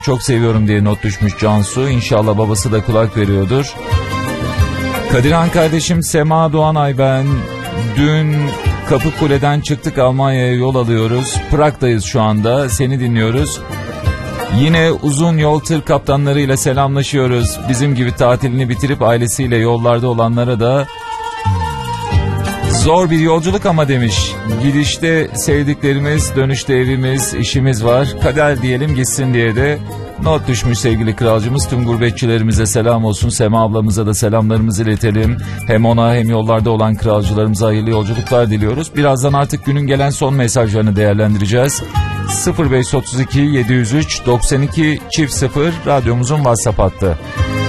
çok seviyorum diye not düşmüş Cansu. İnşallah babası da kulak veriyordur. Kadirhan kardeşim, Sema Doğanay ben. Dün Kapıkule'den çıktık, Almanya'ya yol alıyoruz. Prag'dayız şu anda, seni dinliyoruz. Yine uzun yol tır kaptanlarıyla selamlaşıyoruz. Bizim gibi tatilini bitirip ailesiyle yollarda olanlara da zor bir yolculuk ama demiş. Gidişte sevdiklerimiz, dönüşte evimiz, işimiz var. Kader diyelim gitsin diye de not düşmüş sevgili kralcımız. Tüm gurbetçilerimize selam olsun. Sema ablamıza da selamlarımızı iletelim. Hem ona hem yollarda olan kralcılarımıza hayırlı yolculuklar diliyoruz. Birazdan artık günün gelen son mesajlarını değerlendireceğiz. 0532 703 92 0 radyomuzun WhatsApp hattı.